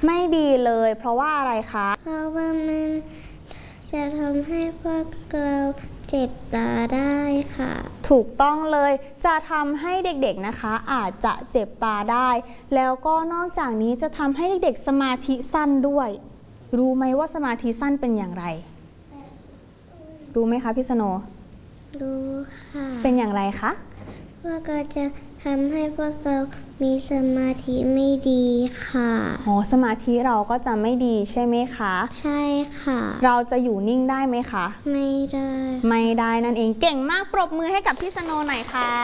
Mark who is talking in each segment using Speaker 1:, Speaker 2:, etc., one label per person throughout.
Speaker 1: ไม่ดีเลยเพราะว่าอะไรคะ
Speaker 2: เพราะว่ามันจะทำให้พวกเราเจ็บตาได้ค่ะ
Speaker 1: ถูกต้องเลยจะทำให้เด็กๆนะคะอาจจะเจ็บตาได้แล้วก็นอกจากนี้จะทำให้เด็กๆสมาธิสั้นด้วยรู้ไหมว่าสมาธิสั้นเป็นอย่างไรรู้ไหมคะพี่สโน
Speaker 2: รู้ค่ะ
Speaker 1: เป็นอย่างไรคะ
Speaker 2: พวกเราจะทำให้พวกเรามีสมาธิไม่ดีค่ะ
Speaker 1: สมาธิเราก็จะไม่ดีใช่ไหมคะ
Speaker 2: ใช่ค่ะ
Speaker 1: เราจะอยู่นิ่งได้ไหมคะ
Speaker 2: ไม่
Speaker 1: ได้นั่นเองเก่งมากปรบมือให้กับพี่สโนหน่อยค่ะ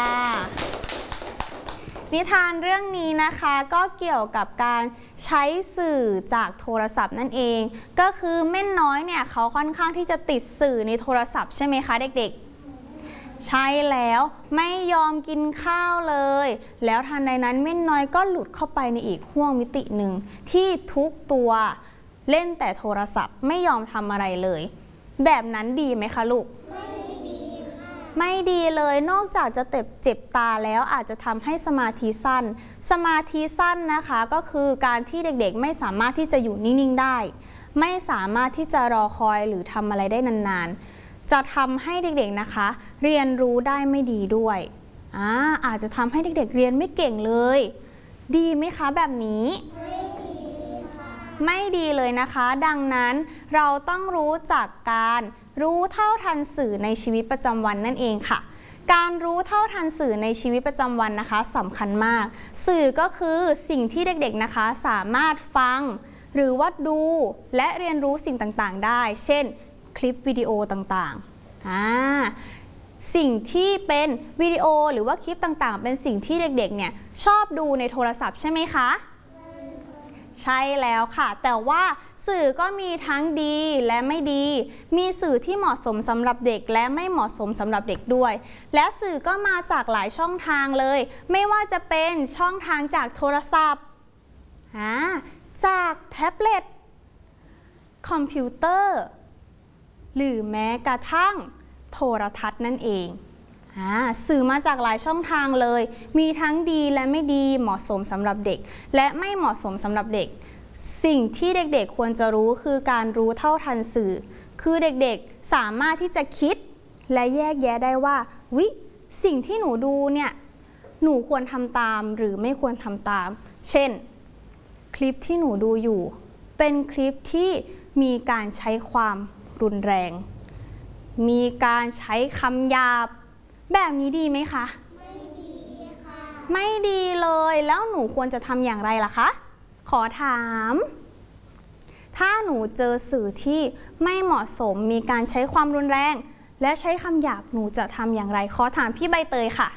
Speaker 1: นิทานเรื่องนี้นะคะก็เกี่ยวกับการใช้สื่อจากโทรศัพท์นั่นเองก็คือเม่นน้อยเนี่ยเขาค่อนข้างที่จะติดสื่อในโทรศัพท์ใช่ไหมคะเด็กๆใช่แล้วไม่ยอมกินข้าวเลยแล้วทันใดนั้นเม่นน้อยก็หลุดเข้าไปในอีกห้วงมิติหนึ่งที่ทุกตัวเล่นแต่โทรศัพท์ไม่ยอมทำอะไรเลยแบบนั้นดีไหมคะลูกไม่ดีเลยนอกจากจะเจ็บตาแล้วอาจจะทำให้สมาธิสั้นนะคะก็คือการที่เด็กๆไม่สามารถที่จะอยู่นิ่งๆได้ไม่สามารถที่จะรอคอยหรือทำอะไรได้นานๆจะทำให้เด็กๆนะคะเรียนรู้ได้ไม่ดีด้วยอาจจะทำให้เด็กๆเรียนไม่เก่งเลยดีไหมคะแบบนี้ไม่ดีเลยนะคะดังนั้นเราต้องรู้จักการรู้เท่าทันสื่อในชีวิตประจำวันนั่นเองค่ะการรู้เท่าทันสื่อในชีวิตประจำวันนะคะสำคัญมากสื่อก็คือสิ่งที่เด็กๆนะคะสามารถฟังหรือว่าดูและเรียนรู้สิ่งต่างๆได้เช่นคลิปวิดีโอต่างๆสิ่งที่เป็นวิดีโอหรือว่าคลิปต่างๆเป็นสิ่งที่เด็กๆเนี่ยชอบดูในโทรศัพท์ใช่ไหมคะใช่แล้วค่ะแต่ว่าสื่อก็มีทั้งดีและไม่ดีมีสื่อที่เหมาะสมสำหรับเด็กและไม่เหมาะสมสำหรับเด็กด้วยและสื่อก็มาจากหลายช่องทางเลยไม่ว่าจะเป็นช่องทางจากโทรศัพท์จากแท็บเล็ตคอมพิวเตอร์หรือแม้กระทั่งโทรทัศน์นั่นเองสื่อมาจากหลายช่องทางเลยมีทั้งดีและไม่ดีเหมาะสมสำหรับเด็กและไม่เหมาะสมสำหรับเด็กสิ่งที่เด็กๆควรจะรู้คือการรู้เท่าทันสื่อคือเด็กๆสามารถที่จะคิดและแยกแยะได้ว่าสิ่งที่หนูดูเนี่ยหนูควรทำตามหรือไม่ควรทำตามเช่นคลิปที่หนูดูอยู่เป็นคลิปที่มีการใช้ความรุนแรงมีการใช้คำหยาบแบบนี้ดีไหมคะไม่ดีค่ะไม่ดีเลยแล้วหนูควรจะทำอย่างไรล่ะคะขอถามถ้าหนูเจอสื่อที่ไม่เหมาะสมมีการใช้ความรุนแรงและใช้คำหยาบหนูจะทำอย่างไรขอถามพี่ใบเตยค่ะ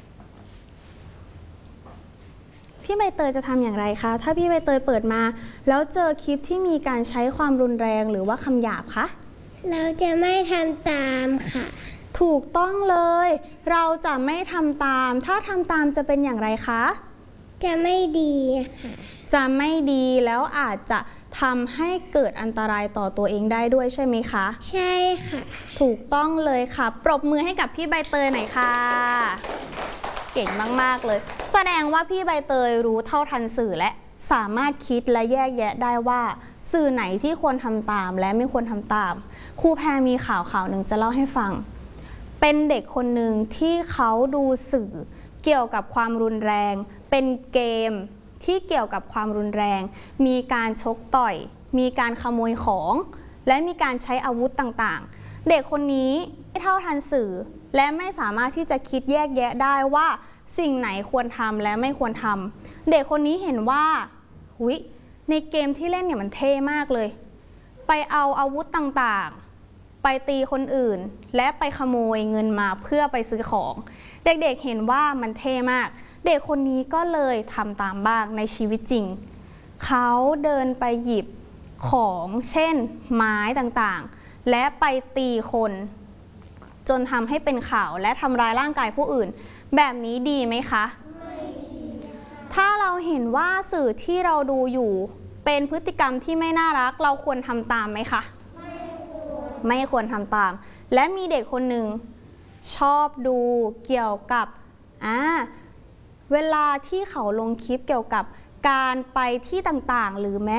Speaker 1: พี่ใบเตยจะทำอย่างไรคะถ้าพี่ใบเตยเปิดมาแล้วเจอคลิปที่มีการใช้ความรุนแรงหรือว่าคำหยาบคะ
Speaker 2: เราจะไม่ทำตามค่ะ
Speaker 1: ถูกต้องเลยเราจะไม่ทำตามถ้าทำตามจะเป็นอย่างไรคะ
Speaker 2: จะไม่ดีค่ะ
Speaker 1: จะไม่ดีแล้วอาจจะทำให้เกิดอันตรายต่อตัวเองได้ด้วยใช่ไหมคะ
Speaker 2: ใช่ค่ะ
Speaker 1: ถูกต้องเลยค่ะปรบมือให้กับพี่ใบเตยหน่อยค่ะเก่งมากๆเลยแสดงว่าพี่ใบเตยรู้เท่าทันสื่อและสามารถคิดและแยกแยะได้ว่าสื่อไหนที่ควรทำตามและไม่ควรทำตามครูแพรมีข่าวหนึ่งจะเล่าให้ฟังเป็นเด็กคนหนึ่งที่เขาดูสื่อเกี่ยวกับความรุนแรงเป็นเกมที่เกี่ยวกับความรุนแรงมีการชกต่อยมีการขโมยของและมีการใช้อาวุธต่างๆเด็กคนนี้ไม่เท่าทันสื่อและไม่สามารถที่จะคิดแยกแยะได้ว่าสิ่งไหนควรทำและไม่ควรทำเด็กคนนี้เห็นว่าในเกมที่เล่นเนี่ยมันเท่มากเลยไปเอาอาวุธต่างๆไปตีคนอื่นและไปขโมยเงินมาเพื่อไปซื้อของเด็กๆเห็นว่ามันเท่มากเด็กคนนี้ก็เลยทำตามบ้างในชีวิตจริงเขาเดินไปหยิบของเช่นไม้ต่างๆและไปตีคนจนทำให้เป็นข่าวและทำร้ายร่างกายผู้อื่นแบบนี้ดีไหมคะไม่ดีถ้าเราเห็นว่าสื่อที่เราดูอยู่เป็นพฤติกรรมที่ไม่น่ารักเราควรทำตามไหมคะไม่ควรทำตามและมีเด็กคนหนึ่งชอบดูเกี่ยวกับเวลาที่เขาลงคลิปเกี่ยวกับการไปที่ต่างๆหรือแม้